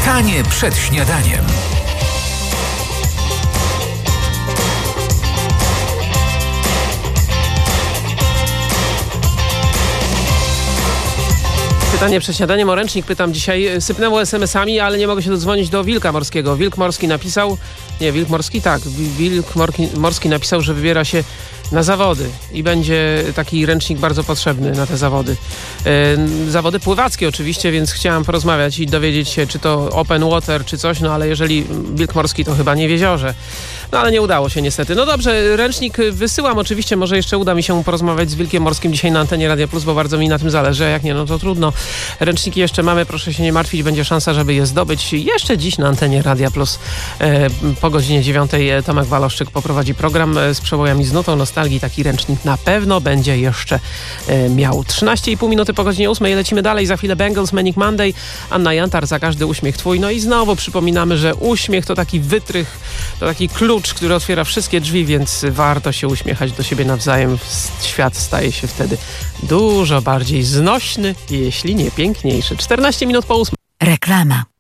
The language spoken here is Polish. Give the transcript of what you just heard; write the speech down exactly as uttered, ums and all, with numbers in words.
Czytanie przed śniadaniem. Pytanie przed śniadaniem o ręcznik pytam dzisiaj. Sypnęło es em esami, ale nie mogę się dodzwonić do Wilka Morskiego. Wilk Morski napisał... Nie, Wilk Morski tak. Wilk Morki, Morski napisał, że wybiera się na zawody i będzie taki ręcznik bardzo potrzebny na te zawody. Yy, zawody pływackie oczywiście, więc chciałam porozmawiać i dowiedzieć się, czy to open water, czy coś, no ale jeżeli Wilk Morski, to chyba nie w jeziorze. No ale nie udało się niestety. No dobrze, ręcznik wysyłam oczywiście, może jeszcze uda mi się porozmawiać z Wilkiem Morskim dzisiaj na antenie Radia Plus, bo bardzo mi na tym zależy, a jak nie, no to trudno. Ręczniki jeszcze mamy, proszę się nie martwić, będzie szansa, żeby je zdobyć jeszcze dziś na antenie Radia Plus. E, po godzinie dziewiątej Tomek Waloszczyk poprowadzi program z przebojami z nutą nostalgii. Taki ręcznik na pewno będzie jeszcze e, miał. trzynaście i pół minuty po godzinie ósmej. Lecimy dalej. Za chwilę Bangles, Manic Monday. Anna Jantar, Za każdy uśmiech twój. No i znowu przypominamy, że uśmiech to taki wytrych, to taki klucz, który otwiera wszystkie drzwi, więc warto się uśmiechać do siebie nawzajem. Świat staje się wtedy dużo bardziej znośny, jeśli nie piękniejszy. czternaście minut po ósmej. Reklama.